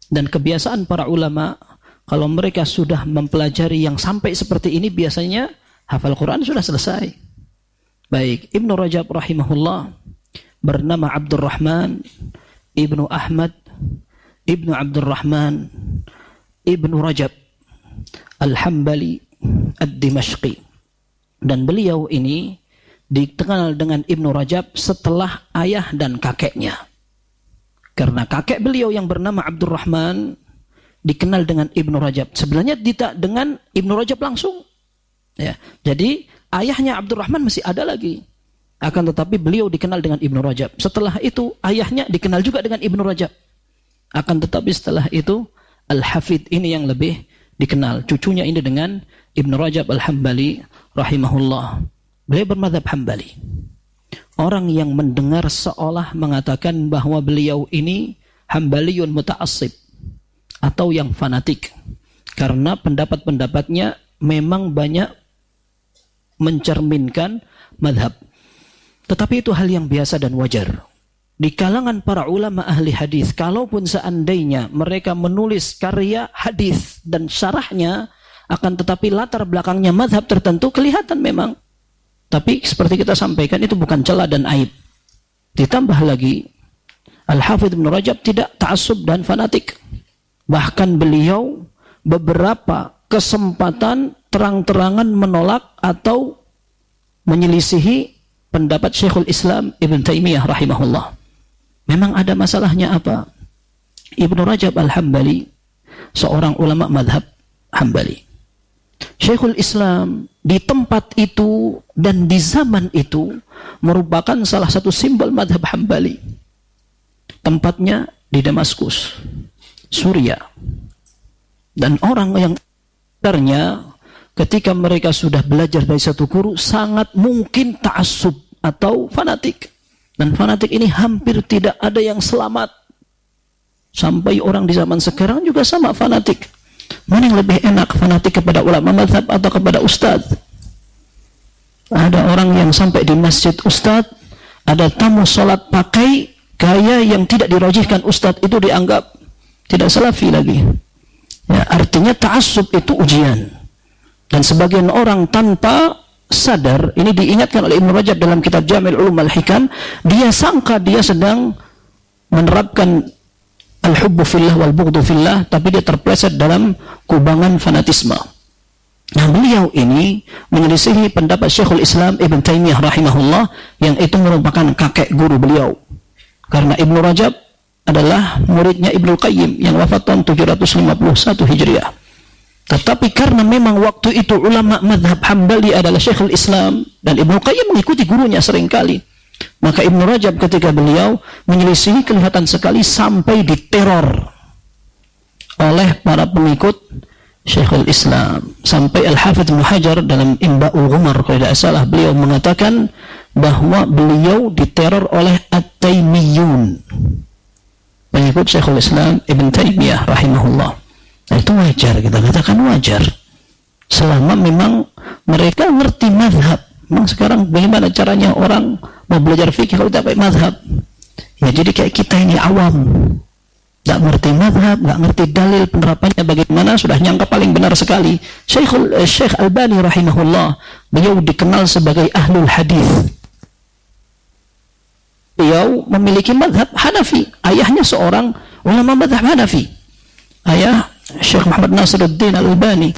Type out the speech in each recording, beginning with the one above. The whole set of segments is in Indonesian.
Dan kebiasaan para ulama, kalau mereka sudah mempelajari yang sampai seperti ini, biasanya hafal Quran sudah selesai. Baik, Ibnu Rajab rahimahullah bernama Abdurrahman Ibnu Ahmad Ibnu Abdurrahman Ibnu Rajab Al-Hambali Ad-Dimashqi. Dan beliau ini dikenal dengan Ibnu Rajab setelah ayah dan kakeknya. Karena kakek beliau yang bernama Abdurrahman dikenal dengan Ibnu Rajab. Sebenarnya tidak dengan Ibnu Rajab langsung. Ya, jadi ayahnya Abdurrahman masih ada lagi. Akan tetapi beliau dikenal dengan Ibnu Rajab. Setelah itu ayahnya dikenal juga dengan Ibnu Rajab. Akan tetapi setelah itu Al-Hafidh ini yang lebih dikenal. Cucunya ini dengan Ibnu Rajab Al-Hambali rahimahullah. Beliau bermadzhab Hambali. Orang yang mendengar seolah mengatakan bahwa beliau ini Hambaliyun muta'assib atau yang fanatik. Karena pendapat-pendapatnya memang banyak mencerminkan madhab. Tetapi itu hal yang biasa dan wajar. Di kalangan para ulama ahli hadis, kalaupun seandainya mereka menulis karya hadis dan syarahnya, akan tetapi latar belakangnya madhab tertentu kelihatan memang. Tapi seperti kita sampaikan, itu bukan celah dan aib. Ditambah lagi, Al-Hafidh Ibnu Rajab tidak ta'assub dan fanatik. Bahkan beliau beberapa kesempatan terang-terangan menolak atau menyelisihi pendapat Syekhul Islam Ibn Taimiyah rahimahullah. Memang ada masalahnya apa? Ibnu Rajab Al-Hambali seorang ulama madhab Hambali. Syekhul Islam di tempat itu dan di zaman itu merupakan salah satu simbol madhab Hambali. Tempatnya di Damaskus, Suriah. Dan orang yang sebenarnya ketika mereka sudah belajar dari satu guru sangat mungkin ta'assub atau fanatik. Dan fanatik ini hampir tidak ada yang selamat. Sampai orang di zaman sekarang juga sama fanatik. Mana yang lebih enak, fanatik kepada ulama mazhab atau kepada ustaz? Ada orang yang sampai di masjid ustaz, ada tamu sholat pakai gaya yang tidak dirajihkan ustaz, itu dianggap tidak salafi lagi. Ya, artinya ta'assub itu ujian. Dan sebagian orang tanpa sadar, ini diingatkan oleh Ibnu Rajab dalam kitab Jami' Ulum Al-Hikam, dia sangka dia sedang menerapkan al-hubbu fillah wal bughdu fillah, tapi dia terpleset dalam kubangan fanatisme. Nah, beliau ini menyelisihi pendapat Syekhul Islam Ibn Taimiyah rahimahullah, yang itu merupakan kakek guru beliau. Karena Ibnu Rajab adalah muridnya Ibnu Qayyim yang wafat tahun 751 Hijriah. Tetapi karena memang waktu itu ulama madhab Hambali adalah Syekhul Islam dan Ibnu Qayyim mengikuti gurunya seringkali, maka Ibnu Rajab ketika beliau menyelisihi kelihatan sekali sampai diteror oleh para pengikut Syekhul Islam. Sampai Al-Hafidh Ibnu Hajar dalam Imba'ul Ghumar, kalau tidak salah, beliau mengatakan bahwa beliau diteror oleh At-Taimiyun, pengikut Syekhul Islam Ibn Taimiyah rahimahullah. Nah, itu wajar, kita katakan wajar selama memang mereka ngerti mazhab. Memang sekarang bagaimana caranya orang mau belajar fikih kalau tidak pakai mazhab? Ya, jadi kayak kita ini awam, tidak ngerti mazhab, tidak ngerti dalil penerapannya bagaimana, sudah nyangka paling benar sekali. Syekh Albani rahimahullah, beliau dikenal sebagai ahlul hadis. Beliau memiliki mazhab Hanafi, ayahnya seorang ulama mazhab Hanafi, ayah Syekh Muhammad Nasiruddin Al-Albani.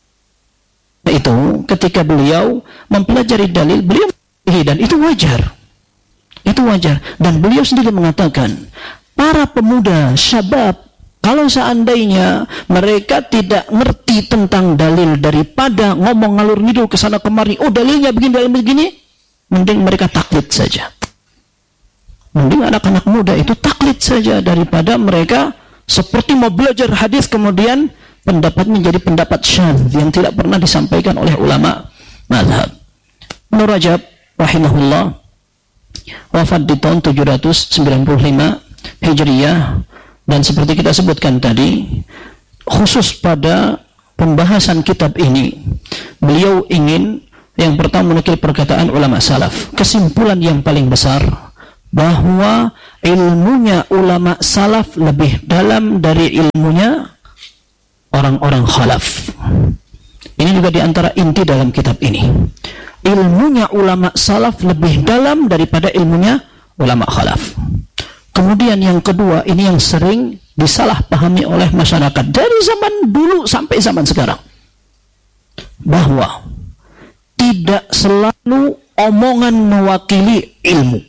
Itu ketika beliau mempelajari dalil, beliau dan itu wajar. Itu wajar. Dan beliau sendiri mengatakan, para pemuda syabab, kalau seandainya mereka tidak ngerti tentang dalil, daripada ngomong ngalur ngidul ke sana kemari, oh dalilnya begini, dalil begini, mending mereka taklid saja. Mending anak-anak muda itu taklid saja daripada mereka seperti mau belajar hadis kemudian pendapatnya menjadi pendapat syadz yang tidak pernah disampaikan oleh ulama mazhab. Ibnu Rajab rahimahullah wafat di tahun 795 Hijriah, dan seperti kita sebutkan tadi, khusus pada pembahasan kitab ini beliau ingin yang pertama menukil perkataan ulama salaf. Kesimpulan yang paling besar bahwa ilmunya ulama salaf lebih dalam dari ilmunya orang-orang khalaf. Ini juga diantara inti dalam kitab ini. Ilmunya ulama salaf lebih dalam daripada ilmunya ulama khalaf. Kemudian yang kedua, ini yang sering disalahpahami oleh masyarakat dari zaman dulu sampai zaman sekarang, bahwa tidak selalu omongan mewakili ilmu.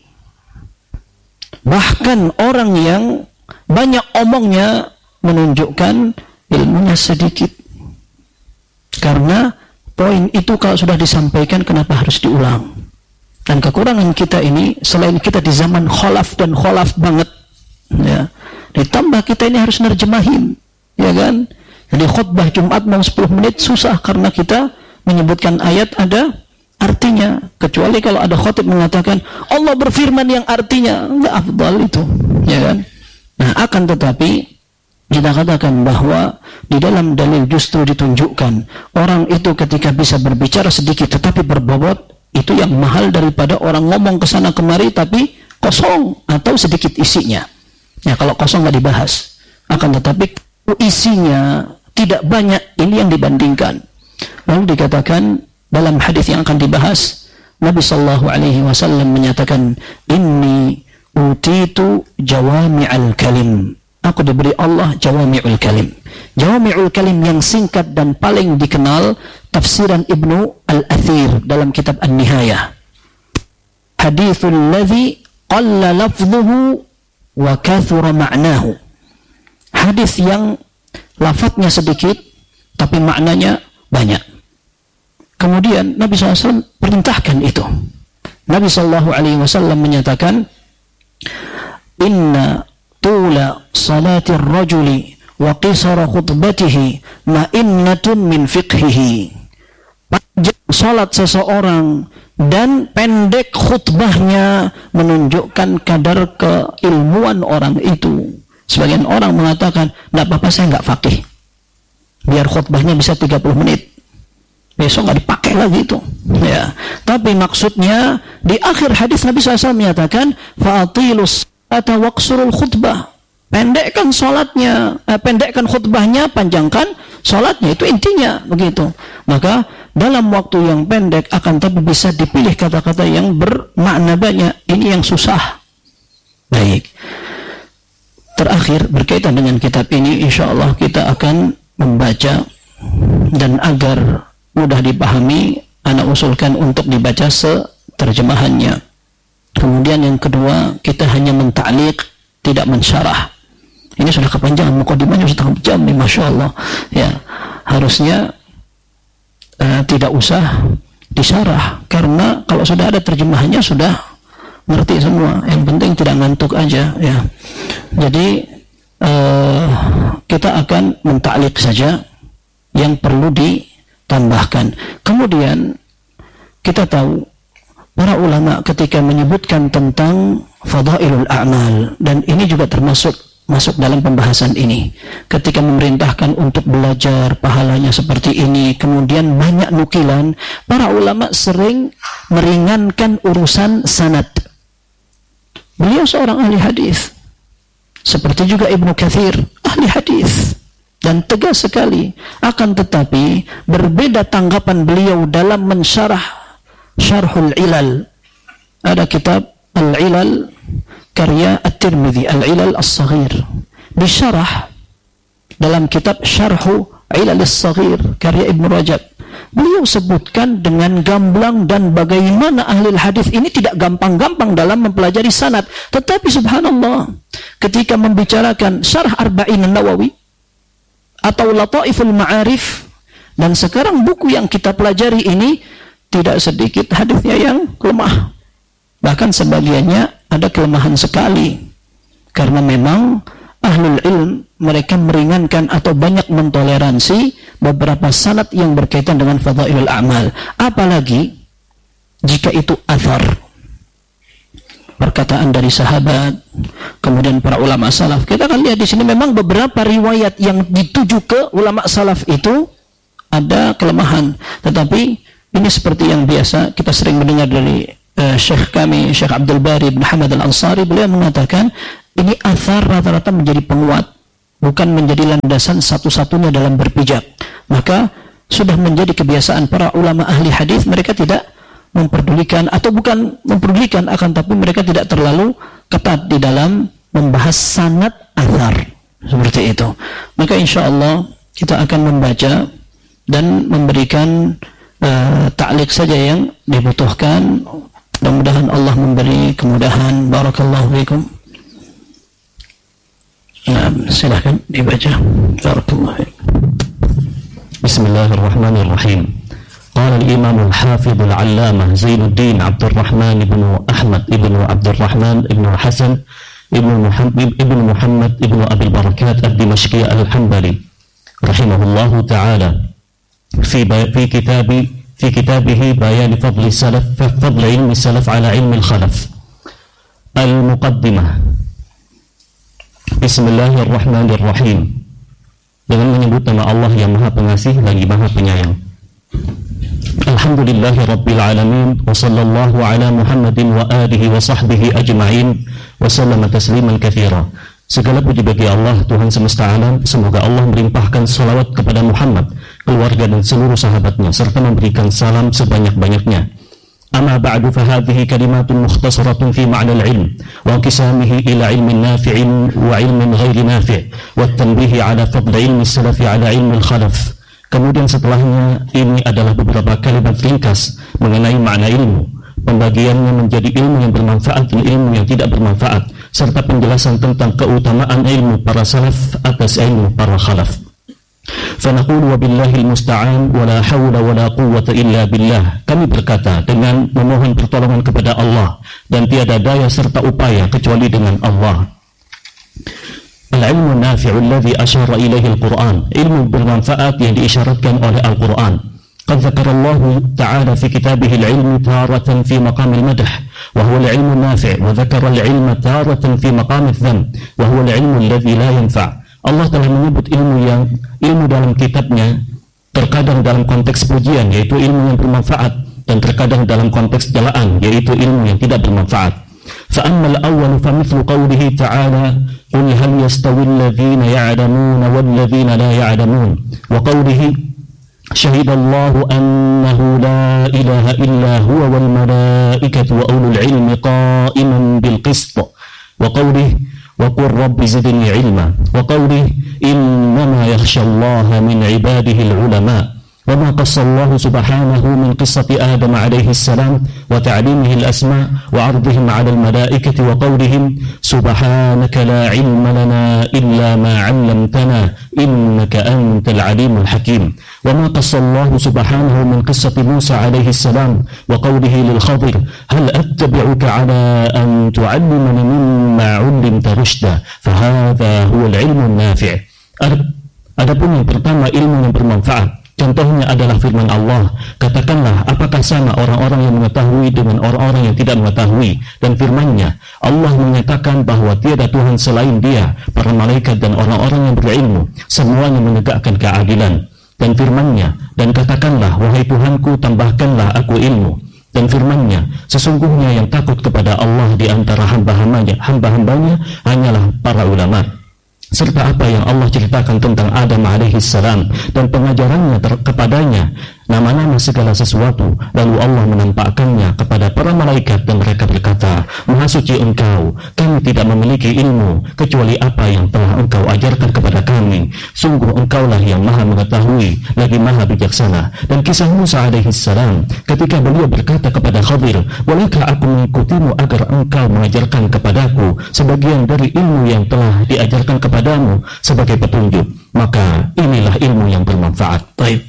Bahkan orang yang banyak omongnya menunjukkan ilmunya sedikit. Karena poin itu kalau sudah disampaikan, kenapa harus diulang? Dan kekurangan kita ini, selain kita di zaman kholaf dan kholaf banget, ya, ditambah kita ini harus nerjemahin, ya kan? Jadi khutbah Jumat mau 10 menit susah karena kita menyebutkan ayat ada artinya. Kecuali kalau ada khotib mengatakan Allah berfirman yang artinya, enggak afdal itu, ya kan? Nah, akan tetapi kita katakan bahwa di dalam dalil justru ditunjukkan orang itu ketika bisa berbicara sedikit tetapi berbobot, itu yang mahal daripada orang ngomong ke sana kemari tapi kosong atau sedikit isinya. Ya, kalau kosong nggak dibahas. Akan tetapi isinya tidak banyak, ini yang dibandingkan. Lalu dikatakan dalam hadis yang akan dibahas, Nabi sallallahu alaihi wasallam menyatakan, "Inni utitu jawami'al kalim." Aku diberi Allah jawami'ul kalim. Jawami'ul kalim yang singkat dan paling dikenal tafsiran Ibnu Al-Athir dalam kitab An-Nihayah. Hadithul ladzi qalla lafdhuhu wa kathura ma'nahu. Hadis yang lafadznya sedikit tapi maknanya banyak. Kemudian Nabi SAW perintahkan itu. Nabi SAW menyatakan, "Inna tula salatir rajuli wa qisara khutbatihi ma'innatun min fiqhihi." Panjang salat seseorang dan pendek khutbahnya menunjukkan kadar keilmuan orang itu. Sebagian orang mengatakan, "Enggak apa-apa, saya enggak faqih. Biar khutbahnya bisa 30 menit. Besok enggak dipakai lagi itu." Ya. Tapi maksudnya di akhir hadis Nabi SAW menyatakan, "Fa'atilus atau waqsurul khutbah." Pendekkan salatnya, pendekkan khutbahnya, panjangkan salatnya, itu intinya begitu. Maka dalam waktu yang pendek akan tapi bisa dipilih kata-kata yang bermakna banyak. Ini yang susah. Baik. Terakhir berkaitan dengan kitab ini, insya Allah kita akan membaca, dan agar mudah dipahami, ana usulkan untuk dibaca seterjemahannya. Kemudian yang kedua, kita hanya menta'liq, tidak mensyarah. Ini sudah kepanjangan, mukadimahnya sudah jam nih, Masya Allah. Ya, harusnya tidak usah disyarah, karena kalau sudah ada terjemahannya sudah ngerti semua. Yang penting tidak ngantuk aja, ya. Jadi kita akan menta'liq saja yang perlu ditambahkan. Kemudian kita tahu para ulama ketika menyebutkan tentang fadailul a'mal, dan ini juga masuk dalam pembahasan ini, ketika memerintahkan untuk belajar pahalanya seperti ini, kemudian banyak nukilan, para ulama sering meringankan urusan sanad. Beliau seorang ahli hadis, seperti juga Ibnu Katsir ahli hadis, dan tegas sekali. Akan tetapi berbeda tanggapan beliau dalam mensyarah Syarhul Ilal. Ada kitab Al-Ilal karya At-Tirmidzi, Al-Ilal As-Saghir. Disyarah dalam kitab Syarhu Ilal As-Saghir karya Ibnu Rajab. Beliau sebutkan dengan gamblang dan bagaimana ahli hadis ini tidak gampang-gampang dalam mempelajari sanad. Tetapi subhanallah, ketika membicarakan Syarh Arba'in An-Nawawi atau Lataiful Ma'arif, dan sekarang buku yang kita pelajari ini, tidak sedikit hadisnya yang lemah. Bahkan sebagiannya ada kelemahan sekali. Karena memang ahlul ilm, mereka meringankan atau banyak mentoleransi beberapa sanad yang berkaitan dengan fadailul a'mal. Apalagi jika itu athar, perkataan dari sahabat, kemudian para ulama salaf. Kita akan lihat di sini memang beberapa riwayat yang dituju ke ulama salaf itu ada kelemahan. Tetapi ini seperti yang biasa kita sering mendengar dari Syekh kami, Syekh Abdul Bari bin Hamad Al-Ansari, beliau mengatakan ini athar rata-rata menjadi penguat, bukan menjadi landasan satu-satunya dalam berpijak. Maka sudah menjadi kebiasaan para ulama ahli hadis, mereka tidak memperdulikan, atau bukan memperdulikan, akan tapi mereka tidak terlalu ketat di dalam membahas sanad athar seperti itu. Maka insya Allah kita akan membaca dan memberikan ta'liq saja yang dibutuhkan. Mudah-mudahan Allah memberi kemudahan. Barakallahu fiikum. Nah, silakan dibaca. Barakallahu fiikum. Bismillahirrahmanirrahim. Qala al-Imam al-Hafidh al-Allamah Zainuddin Abdurrahman ibn Ahmad ibn Abdurrahman ibn Hasan ibn Muhammad ibn Abi Barakat ad-Dimashqi al-Hanbali rahimahullahu ta'ala في كتابه بيان فضل علم السلف على علم الخلف. المقدمة. Bismillahirrahmanirrahim. Dengan menyebut nama Allah yang Maha Pengasih lagi Maha Penyayang. Alhamdulillahi Rabbil Alamin, wa sallallahu ala Muhammadin wa alihi wa sahbihi ajma'in wa sallama tasliman katsira. Segala puji bagi Allah, Tuhan semesta alam. Semoga Allah melimpahkan salawat kepada Muhammad, keluarga dan seluruh sahabatnya, serta memberikan salam sebanyak-banyaknya. Amma ba'du, fahadhihi kalimatun mukhtasaratun fi ma'na al-ilm wa inqisamihi ila ilmin nafi'in wa ilmin ghairi nafi' wa tanbihi ala fadl ilmi salafi ala ilmi al-khalaf. Kemudian setelahnya ini adalah beberapa kalimat ringkas mengenai makna ilmu, pembagiannya menjadi ilmu yang bermanfaat dan ilmu yang tidak bermanfaat, serta penjelasan tentang keutamaan ilmu para salaf atas ilmu para khalaf. Fanaqulu wa billahil musta'an wa la hawla wa la quwwata illa billah. Kami berkata dengan memohon pertolongan kepada Allah, dan tiada daya serta upaya kecuali dengan Allah. Al-ilmu nafi'u alladhi asyara ilaihi al-Qur'an. Ilmu bermanfaat yang diisyaratkan oleh Al-Qur'an. قد ذكر الله تعالى في كتابه العلم تارة في مقام المدح وهو العلم النافع، وذكر العلم تارة في مقام الذم وهو العلم الذي لا ينفع. Allah telah menyebut ilmu dalam kitabnya terkadang dalam konteks pujian, yaitu ilmu yang bermanfaat, dan terkadang dalam konteks celaan, yaitu ilmu yang tidak bermanfaat. فأما الأول فمثل قوله تعالى قل هل يستوي الذين يعلمون والذين لا يعلمون، وقوله شهد الله أنه لا إله إلا هو والملائكة وأولو العلم قائما بالقسط، وقوله وقل رب زدني علما، وقوله إنما يخشى الله من عباده العلماء. وما قص الله سبحانه من قصة آدم عليه السلام وتعليمه الأسماء وعرضهم على الملائكة وقولهم سبحانك لا علم لنا إلا ما علمتنا إنك أنت العليم الحكيم. وما قص الله سبحانه من قصة موسى عليه السلام وقوله للخضر هل أتبعك على أن تعلمني مما علمت رشدا فهذا هو العلم النافع. Adapun yang pertama, ilmu yang bermanfaat. Contohnya adalah firman Allah, katakanlah apakah sama orang-orang yang mengetahui dengan orang-orang yang tidak mengetahui. Dan firman-Nya, Allah menyatakan bahwa tiada Tuhan selain Dia, para malaikat dan orang-orang yang berilmu, semuanya menegakkan keadilan. Dan firman-Nya, dan katakanlah wahai Tuhanku, tambahkanlah aku ilmu. Dan firman-Nya, sesungguhnya yang takut kepada Allah di antara hamba-hambanya hanyalah para ulama. Serta apa yang Allah ceritakan tentang Adam alaihissalam dan pengajarannya kepadanya nama-nama segala sesuatu. Lalu Allah menampakkannya kepada para malaikat dan mereka berkata, Maha suci Engkau, kami tidak memiliki ilmu kecuali apa yang telah Engkau ajarkan kepada kami. Sungguh Engkaulah yang Maha mengetahui lagi Maha bijaksana. Dan kisah Musa alaihissalam ketika beliau berkata kepada Khadir, bolehkah aku mengikutimu agar engkau mengajarkan kepadaku sebagian dari ilmu yang telah diajarkan kepadamu sebagai petunjuk. Maka inilah ilmu yang bermanfaat. Baik.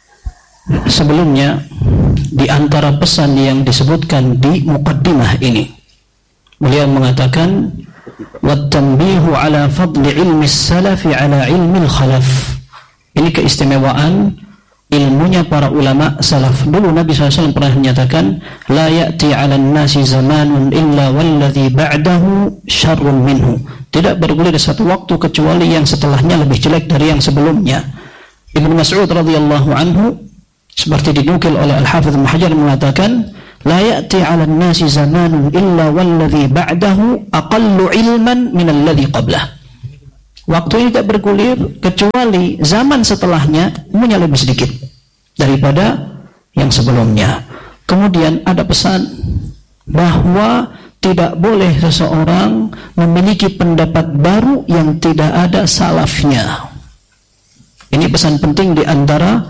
Sebelumnya, di antara pesan yang disebutkan di muqaddimah ini, beliau mengatakan wat-tanbihu ala fadli ilmi salafi ala ilmi al-khalaf. Ini keistimewaan ilmunya para ulama salaf. Dulu Nabi SAW pernah menyatakan, la ya'ti 'ala an-nasi zamanun illa walladhi ba'dahu syarrun minhu. Tidak bergulir satu waktu kecuali yang setelahnya lebih jelek dari yang sebelumnya. Ibnu Mas'ud radhiyallahu anhu seperti dinukil oleh Al-Hafidz Ibnu Hajar mengatakan, la ya'ti 'ala an-nasi zamanun illa walladhi ba'dahu aqallu 'ilman min alladhi qablah. Waktu ini tidak bergulir kecuali zaman setelahnya ilmunya lebih sedikit daripada yang sebelumnya. Kemudian ada pesan bahwa tidak boleh seseorang memiliki pendapat baru yang tidak ada salafnya. Ini pesan penting di antara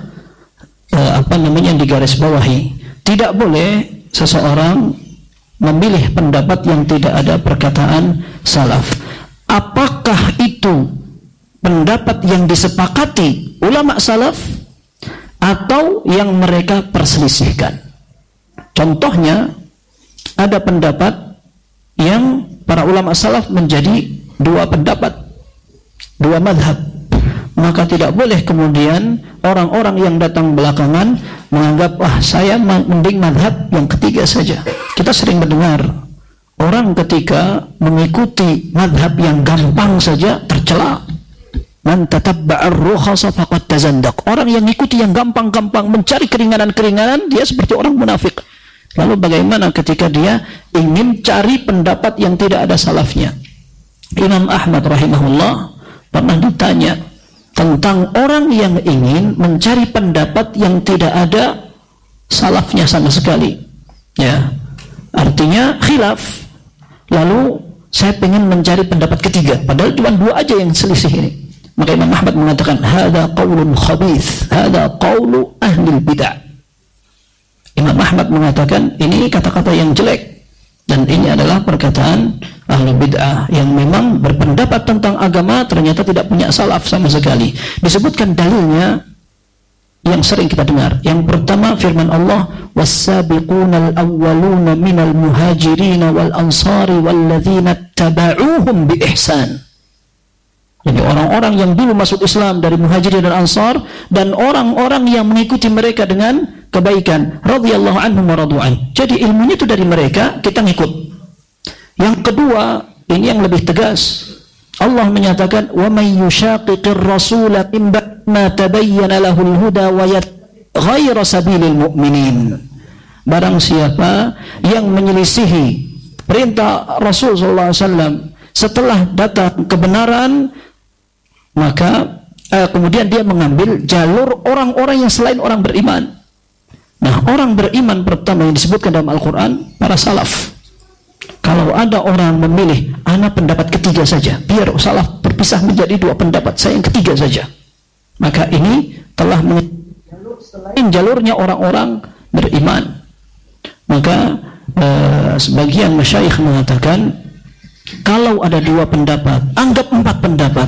yang digarisbawahi. Tidak boleh seseorang memilih pendapat yang tidak ada perkataan salaf. Apakah itu pendapat yang disepakati ulama salaf atau yang mereka perselisihkan? Contohnya, ada pendapat yang para ulama salaf menjadi dua pendapat, dua madhab. Maka tidak boleh kemudian orang-orang yang datang belakangan menganggap, saya mending madhab yang ketiga saja. Kita sering mendengar orang ketika mengikuti madhab yang gampang saja tercela. Man tatabba'ar rukhasa faqad tazandaq. Orang yang mengikuti yang gampang-gampang, mencari keringanan-keringanan, dia seperti orang munafik. Lalu bagaimana ketika dia ingin cari pendapat yang tidak ada salafnya? Imam Ahmad rahimahullah pernah ditanya tentang orang yang ingin mencari pendapat yang tidak ada salafnya sama sekali. Ya, artinya khilaf. Lalu saya ingin mencari pendapat ketiga, padahal cuma dua aja yang selisih ini. Maka Imam Ahmad mengatakan, hadza qaulun khabith, hadza qaulu ahli bid'ah. Imam Ahmad mengatakan ini kata-kata yang jelek, dan ini adalah perkataan ahli bid'ah yang memang berpendapat tentang agama ternyata tidak punya salaf sama sekali. Disebutkan dalilnya yang sering kita dengar. Yang pertama firman Allah, was-sabiqunal awwaluna minal muhajirin wal ansari walladzina tabauhum bi ihsan. Jadi orang-orang yang dulu masuk Islam dari muhajirin dan ansar, dan orang-orang yang mengikuti mereka dengan kebaikan, radhiyallahu anhum wa radu'an. Jadi ilmunya itu dari mereka, kita ngikut. Yang kedua, ini yang lebih tegas. Allah menyatakan, wa may yushaqiqir rasula min ba'di ma tabayyana lahul huda wa yattabi' ghayra sabilil mu'minin. Barang siapa yang menyelisihi perintah Rasul sallallahu alaihi wasallam setelah datang kebenaran, maka kemudian dia mengambil jalur orang-orang yang selain orang beriman. Nah, orang beriman pertama yang disebutkan dalam Al-Quran, para salaf. Kalau ada orang memilih, ana pendapat ketiga saja, biar salaf berpisah menjadi dua pendapat, saya yang ketiga saja, maka ini telah jalur selain jalurnya orang-orang beriman. Maka sebagian masyayikh mengatakan, kalau ada dua pendapat, anggap empat pendapat.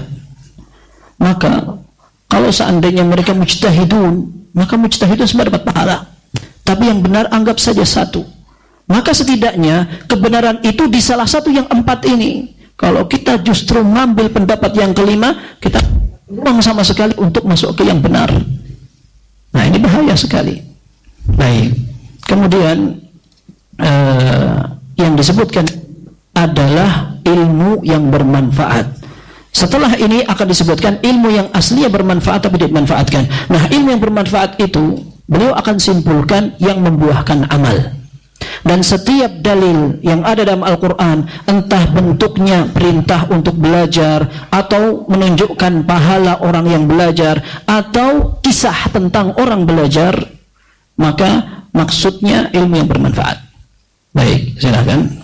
Maka kalau seandainya mereka mujtahidun, maka mujtahidun semua dapat pahala. Tapi yang benar anggap saja satu. Maka setidaknya kebenaran itu di salah satu yang empat ini. Kalau kita justru mengambil pendapat yang kelima, kita buang sama sekali untuk masuk ke yang benar. Nah, ini bahaya sekali. Baik. Kemudian yang disebutkan adalah ilmu yang bermanfaat. Setelah ini akan disebutkan ilmu yang aslinya bermanfaat tapi tidak dimanfaatkan. Nah, ilmu yang bermanfaat itu beliau akan simpulkan yang membuahkan amal. Dan setiap dalil yang ada dalam Al-Quran, entah bentuknya perintah untuk belajar, atau menunjukkan pahala orang yang belajar, atau kisah tentang orang belajar, maka maksudnya ilmu yang bermanfaat. Baik, silakan.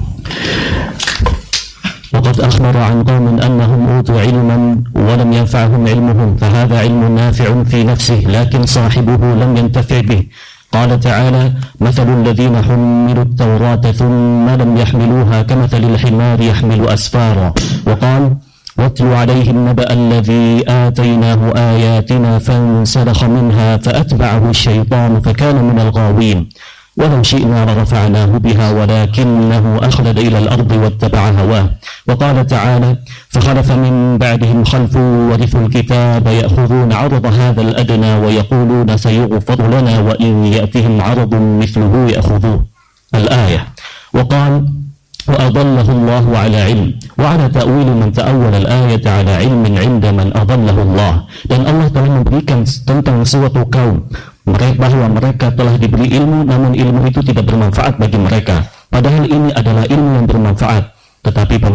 وقد أخبر عن قوم أنهم أوتوا علما ولم ينفعهم علمهم فهذا علم نافع في نفسه لكن صاحبه لم ينتفع به. قال تعالى مثل الذين حملوا التوراة ثم لم يحملوها كمثل الحمار يحمل أسفارا. وقال واتل عليهم نبأ الذي آتيناه آياتنا فانسلخ منها فأتبعه الشيطان فكان من الغاوين. ولو شئنا لرفعناه بها ولكنه أخلد إلى الأرض واتبع هواه. وقال تعالى فخلف من بعدهم خلف ورثوا الكتاب يأخذون عرض هذا الأدنى ويقولون سيغفر لنا وإن يأتهم عرض مثله يأخذوه. الآية. وقال وأضله الله على علم. وعلى تأويل من تأول الآية على علم عند من أضله الله. Dan Allah telah memberikan tentang suatu kaum bahwa mereka telah diberi ilmu, namun ilmu itu tidak bermanfaat bagi mereka. Padahal ini adalah ilmu yang bermanfaat. Tetapi